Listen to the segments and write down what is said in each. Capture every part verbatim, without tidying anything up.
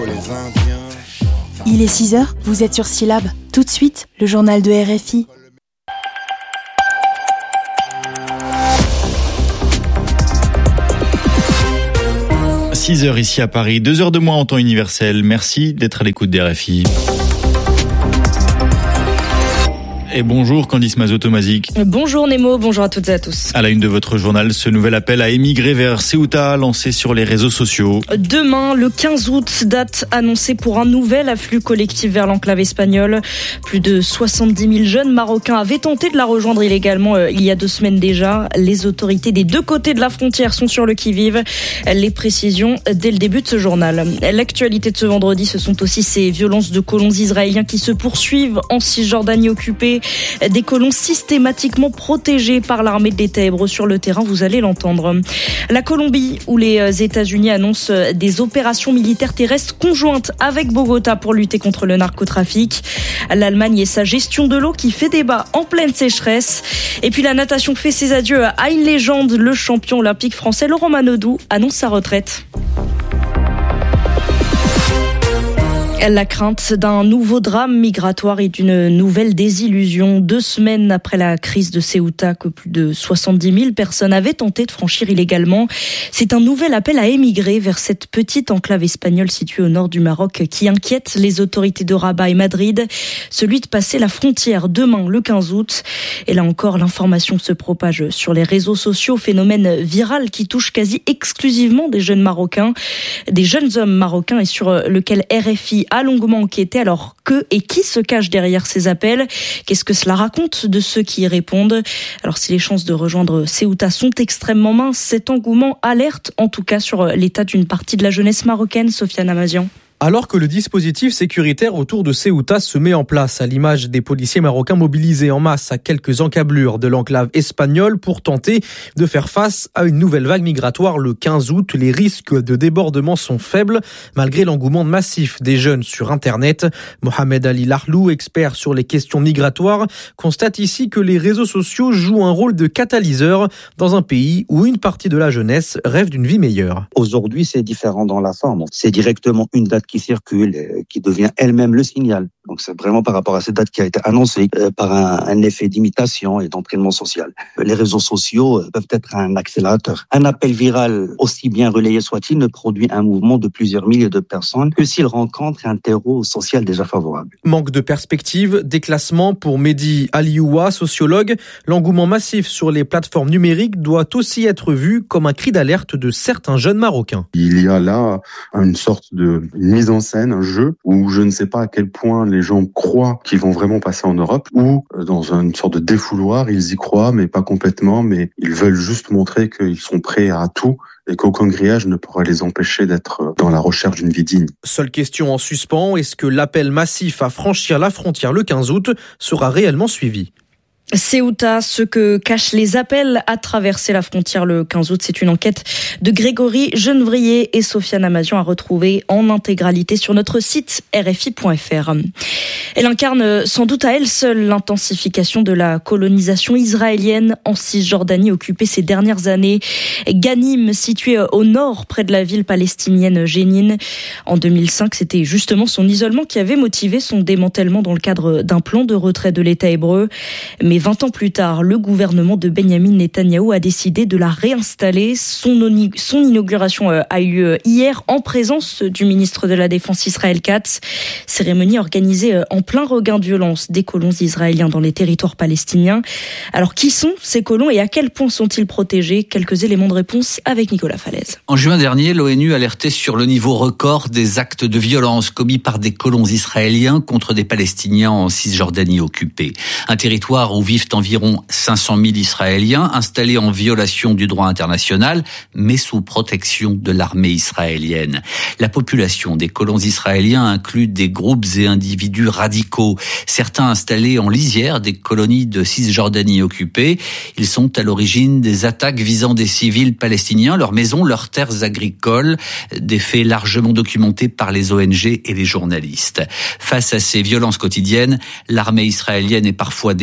Il est six heures, vous êtes sur Syllab. Tout de suite, le journal de R F I. six heures ici à Paris, deux heures de moins en temps universel. Merci d'être à l'écoute des R F I. Et bonjour Candice Mazot-Tomazic. Bonjour Nemo, bonjour à toutes et à tous. À la une de votre journal, ce nouvel appel à émigrer vers Ceuta lancé sur les réseaux sociaux. Demain, le quinze août, date annoncée pour un nouvel afflux collectif vers l'enclave espagnole. Plus de soixante-dix mille jeunes Marocains avaient tenté de la rejoindre illégalement euh, il y a deux semaines déjà. Les autorités des deux côtés de la frontière sont sur le qui-vive. Les précisions dès le début de ce journal. L'actualité de ce vendredi, ce sont aussi ces violences de colons israéliens qui se poursuivent en Cisjordanie occupée. Des colons systématiquement protégés par l'armée de l'État hébreu sur le terrain, vous allez l'entendre. La Colombie, où les États-Unis annoncent des opérations militaires terrestres conjointes avec Bogota pour lutter contre le narcotrafic. L'Allemagne et sa gestion de l'eau qui fait débat en pleine sécheresse. Et puis la natation fait ses adieux à une légende, le champion olympique français Laurent Manodou annonce sa retraite. La crainte d'un nouveau drame migratoire et d'une nouvelle désillusion. Deux semaines après la crise de Ceuta, que plus de soixante-dix mille personnes avaient tenté de franchir illégalement, c'est un nouvel appel à émigrer vers cette petite enclave espagnole située au nord du Maroc qui inquiète les autorités de Rabat et Madrid. Celui de passer la frontière demain, le quinze août. Et là encore, l'information se propage sur les réseaux sociaux, phénomène viral qui touche quasi exclusivement des jeunes Marocains, des jeunes hommes marocains et sur lequel R F I a longuement enquêté. Alors que et qui se cache derrière ces appels? Qu'est-ce que cela raconte de ceux qui y répondent? Alors si les chances de rejoindre Ceuta sont extrêmement minces, cet engouement alerte en tout cas sur l'état d'une partie de la jeunesse marocaine. Sofiane Amazian. Alors que le dispositif sécuritaire autour de Ceuta se met en place, à l'image des policiers marocains mobilisés en masse à quelques encablures de l'enclave espagnole pour tenter de faire face à une nouvelle vague migratoire le quinze août, les risques de débordement sont faibles malgré l'engouement massif des jeunes sur Internet. Mohamed Ali Lahlou, expert sur les questions migratoires, constate ici que les réseaux sociaux jouent un rôle de catalyseur dans un pays où une partie de la jeunesse rêve d'une vie meilleure. Aujourd'hui, c'est différent dans la forme. C'est directement une date qui circule, qui devient elle-même le signal. Donc c'est vraiment par rapport à cette date qui a été annoncée euh, par un, un effet d'imitation et d'entraînement social. Les réseaux sociaux euh, peuvent être un accélérateur. Un appel viral, aussi bien relayé soit-il, ne produit un mouvement de plusieurs milliers de personnes que s'il rencontre un terreau social déjà favorable. Manque de perspective, déclassement pour Mehdi Alioua, sociologue. L'engouement massif sur les plateformes numériques doit aussi être vu comme un cri d'alerte de certains jeunes Marocains. Il y a là une sorte de mise en scène, un jeu où je ne sais pas à quel point les gens croient qu'ils vont vraiment passer en Europe, ou dans une sorte de défouloir, ils y croient, mais pas complètement, mais ils veulent juste montrer qu'ils sont prêts à tout et qu'aucun grillage ne pourra les empêcher d'être dans la recherche d'une vie digne. Seule question en suspens, est-ce que l'appel massif à franchir la frontière le quinze août sera réellement suivi ? Ceuta, ce que cachent les appels à traverser la frontière le quinze août, c'est une enquête de Grégory Genevrier et Sofiane Amazian à retrouver en intégralité sur notre site r f i point f r. Elle incarne sans doute à elle seule l'intensification de la colonisation israélienne en Cisjordanie occupée ces dernières années. Ghanim, située au nord près de la ville palestinienne Jénine. En deux mille cinq, c'était justement son isolement qui avait motivé son démantèlement dans le cadre d'un plan de retrait de l'État hébreu. Mais vingt ans plus tard, le gouvernement de Benyamin Netanyahou a décidé de la réinstaller. Son, oni- son inauguration a eu lieu hier en présence du ministre de la Défense Israël Katz. Cérémonie organisée en plein regain de violence des colons israéliens dans les territoires palestiniens. Alors qui sont ces colons et à quel point sont-ils protégés? Quelques éléments de réponse avec Nicolas Falaise. En juin dernier, l'ONU alertait sur le niveau record des actes de violence commis par des colons israéliens contre des Palestiniens en Cisjordanie occupée. Un territoire où vivent environ cinq cent mille Israéliens installés en violation du droit international, mais sous protection de l'armée israélienne. La population des colons israéliens inclut des groupes et individus radicaux, certains installés en lisière des colonies de Cisjordanie occupées. Ils sont à l'origine des attaques visant des civils palestiniens, leurs maisons, leurs terres agricoles, des faits largement documentés par les O N G et les journalistes. Face à ces violences quotidiennes, l'armée israélienne est parfois dépassée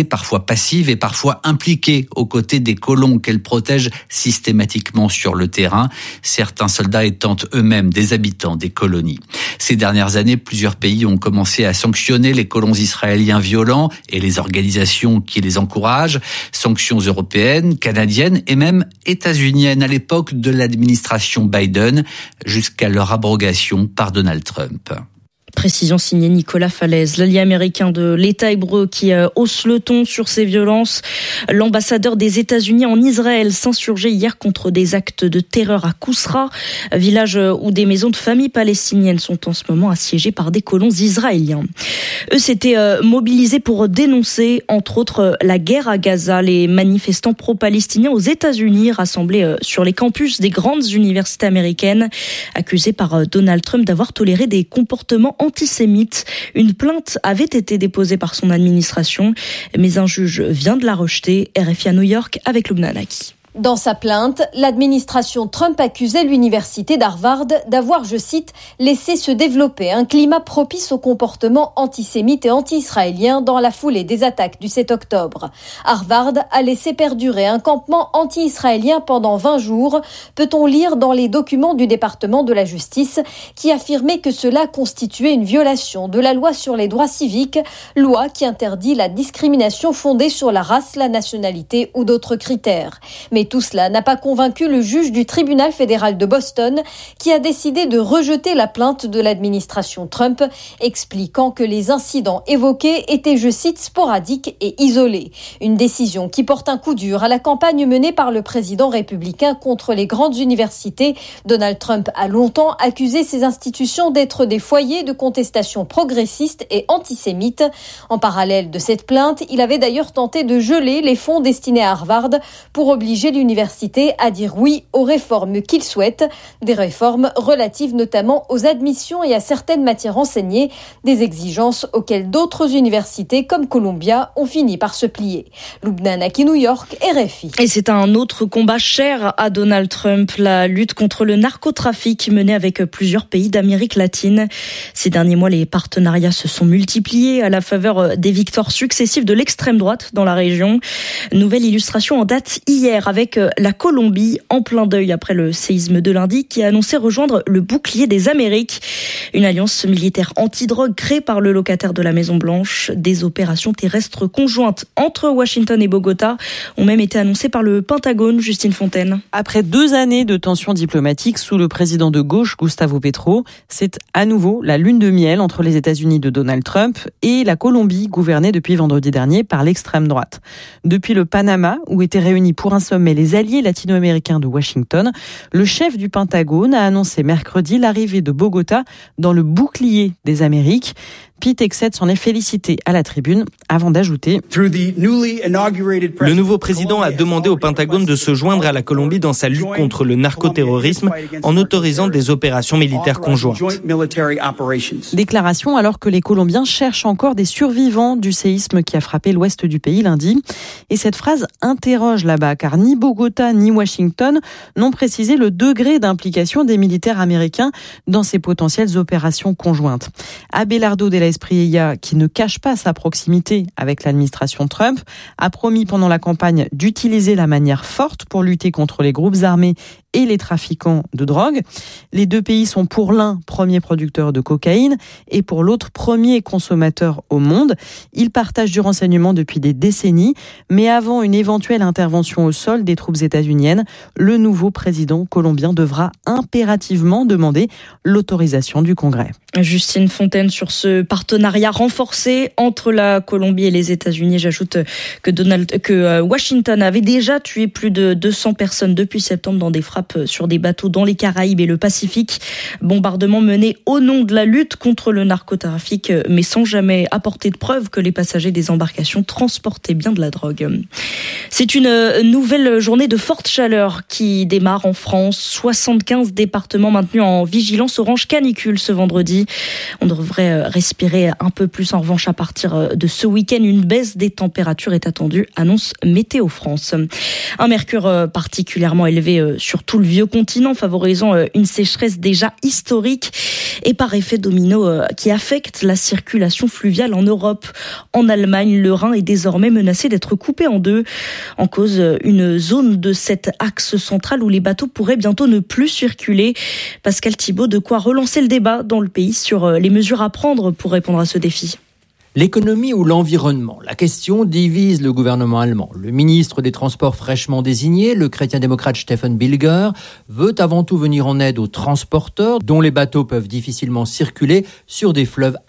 parfois passive et parfois impliquée aux côtés des colons qu'elle protège systématiquement sur le terrain, certains soldats étant eux-mêmes des habitants des colonies. Ces dernières années, plusieurs pays ont commencé à sanctionner les colons israéliens violents et les organisations qui les encouragent, sanctions européennes, canadiennes et même états-uniennes à l'époque de l'administration Biden, jusqu'à leur abrogation par Donald Trump. Précision signée Nicolas Falaise, l'allié américain de l'État hébreu qui hausse le ton sur ces violences. L'ambassadeur des États-Unis en Israël s'insurgeait hier contre des actes de terreur à Kousra, village où des maisons de famille palestiniennes sont en ce moment assiégées par des colons israéliens. Eux s'étaient mobilisés pour dénoncer, entre autres, la guerre à Gaza. Les manifestants pro-palestiniens aux États-Unis rassemblés sur les campus des grandes universités américaines, accusés par Donald Trump d'avoir toléré des comportements antisémite. Une plainte avait été déposée par son administration, mais un juge vient de la rejeter. R F I à New York avec Lubna Naki. Dans sa plainte, l'administration Trump accusait l'université d'Harvard d'avoir, je cite, laissé se développer un climat propice au comportement antisémite et anti-israélien dans la foulée des attaques du sept octobre. Harvard a laissé perdurer un campement anti-israélien pendant vingt jours, peut-on lire dans les documents du département de la justice, qui affirmait que cela constituait une violation de la loi sur les droits civiques, loi qui interdit la discrimination fondée sur la race, la nationalité ou d'autres critères. Mais tout cela n'a pas convaincu le juge du tribunal fédéral de Boston qui a décidé de rejeter la plainte de l'administration Trump, expliquant que les incidents évoqués étaient, je cite, sporadiques et isolés. Une décision qui porte un coup dur à la campagne menée par le président républicain contre les grandes universités. Donald Trump a longtemps accusé ces institutions d'être des foyers de contestation progressiste et antisémite. En parallèle de cette plainte, il avait d'ailleurs tenté de geler les fonds destinés à Harvard pour obliger l'université à dire oui aux réformes qu'il souhaite, des réformes relatives notamment aux admissions et à certaines matières enseignées, des exigences auxquelles d'autres universités comme Columbia ont fini par se plier. Lubna Naki, New York, R F I. Et c'est un autre combat cher à Donald Trump, la lutte contre le narcotrafic menée avec plusieurs pays d'Amérique latine. Ces derniers mois, les partenariats se sont multipliés à la faveur des victoires successives de l'extrême droite dans la région. Nouvelle illustration en date hier avec la Colombie en plein deuil après le séisme de lundi qui a annoncé rejoindre le bouclier des Amériques, une alliance militaire anti-drogue créée par le locataire de la Maison-Blanche. Des opérations terrestres conjointes entre Washington et Bogota ont même été annoncées par le Pentagone. Justine Fontaine. Après deux années de tensions diplomatiques sous le président de gauche Gustavo Petro, c'est à nouveau la lune de miel entre les États-Unis de Donald Trump et la Colombie, gouvernée depuis vendredi dernier par l'extrême droite. Depuis le Panama, où étaient réunis pour un sommet les alliés latino-américains de Washington, le chef du Pentagone a annoncé mercredi l'arrivée de Bogota dans le bouclier des Amériques. Pete Hegseth s'en est félicité à la tribune avant d'ajouter « Le nouveau président a demandé au Pentagone de se joindre à la Colombie dans sa lutte contre le narcoterrorisme en autorisant des opérations militaires conjointes. » Déclaration alors que les Colombiens cherchent encore des survivants du séisme qui a frappé l'ouest du pays lundi. Et cette phrase interroge là-bas car ni Bogota ni Washington n'ont précisé le degré d'implication des militaires américains dans ces potentielles opérations conjointes. Abelardo de la Espriella, qui ne cache pas sa proximité avec l'administration Trump, a promis pendant la campagne d'utiliser la manière forte pour lutter contre les groupes armés et les trafiquants de drogue. Les deux pays sont pour l'un premier producteur de cocaïne et pour l'autre premier consommateur au monde. Ils partagent du renseignement depuis des décennies, mais avant une éventuelle intervention au sol des troupes états-uniennes, le nouveau président colombien devra impérativement demander l'autorisation du Congrès. Justine Fontaine sur ce partenariat renforcé entre la Colombie et les États-Unis. J'ajoute que, Donald, que Washington avait déjà tué plus de deux cents personnes depuis septembre dans des frappes sur des bateaux dans les Caraïbes et le Pacifique. Bombardements menés au nom de la lutte contre le narcotrafic, mais sans jamais apporter de preuves que les passagers des embarcations transportaient bien de la drogue. C'est une nouvelle journée de forte chaleur qui démarre en France. soixante-quinze départements maintenus en vigilance orange canicule ce vendredi. On devrait respirer s'empirer un peu plus. En revanche, à partir de ce week-end, une baisse des températures est attendue, annonce Météo France. Un mercure particulièrement élevé sur tout le vieux continent, favorisant une sécheresse déjà historique et par effet domino qui affecte la circulation fluviale en Europe. En Allemagne, le Rhin est désormais menacé d'être coupé en deux. En cause, une zone de cet axe central où les bateaux pourraient bientôt ne plus circuler. Pascal Thibault, de quoi relancer le débat dans le pays sur les mesures à prendre pour répondre à ce défi. L'économie ou l'environnement? La question divise le gouvernement allemand. Le ministre des Transports fraîchement désigné, le chrétien-démocrate Steffen Bilger, veut avant tout venir en aide aux transporteurs dont les bateaux peuvent difficilement circuler sur des fleuves